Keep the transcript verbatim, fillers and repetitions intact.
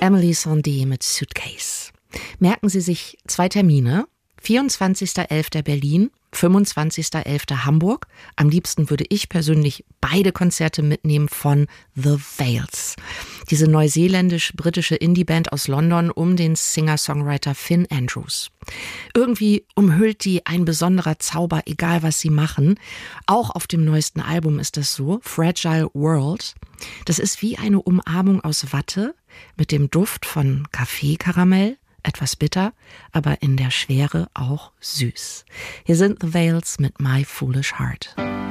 Emily Sandé mit Suitcase. Merken Sie sich zwei Termine. vierundzwanzigster elfter Berlin, fünfundzwanzigster elfter Hamburg. Am liebsten würde ich persönlich beide Konzerte mitnehmen von The Veils. Diese neuseeländisch-britische Indie-Band aus London um den Singer-Songwriter Finn Andrews. Irgendwie umhüllt die ein besonderer Zauber, egal was sie machen. Auch auf dem neuesten Album ist das so, Fragile World. Das ist wie eine Umarmung aus Watte mit dem Duft von Kaffeekaramell. Etwas bitter, aber in der Schwere auch süß. Hier sind The Veils mit My Foolish Heart.